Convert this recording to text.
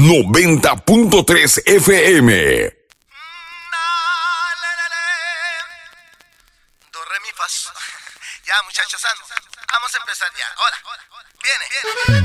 90.3 FM. Do, re, mi, fa, sol. Ya, muchachos, vamos a empezar ya. Hola, viene.